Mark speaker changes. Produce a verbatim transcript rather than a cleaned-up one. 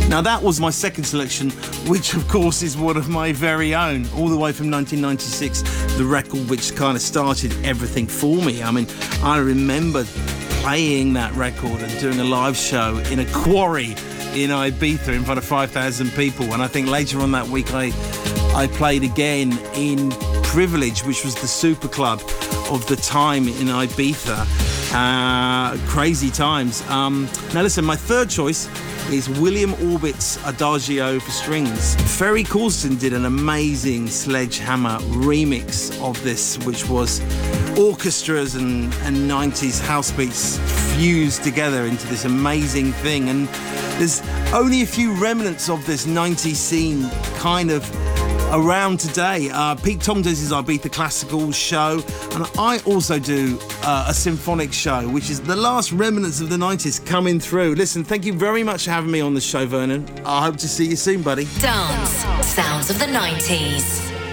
Speaker 1: Now that was my second selection, which of course is one of my very own, all the way from nineteen ninety-six, the record which kind of started everything for me. I mean, I remember playing that record and doing a live show in a quarry in Ibiza in front of five thousand people, and I think later on that week I I played again in Privilege, which was the super club of the time in Ibiza. Uh, crazy times. Um, now listen, my third choice is William Orbit's Adagio for Strings. Ferry Corsten did an amazing Sledgehammer remix of this, which was orchestras and, and nineties house beats fused together into this amazing thing. And there's only a few remnants of this nineties scene kind of around today. Uh, Pete Tong does his Ibiza Classical show, and I also do uh, a symphonic show, which is the last remnants of the nineties coming through. Listen, thank you very much for having me on the show, Vernon. I hope to see you soon, buddy.
Speaker 2: Dance Sounds of the nineties.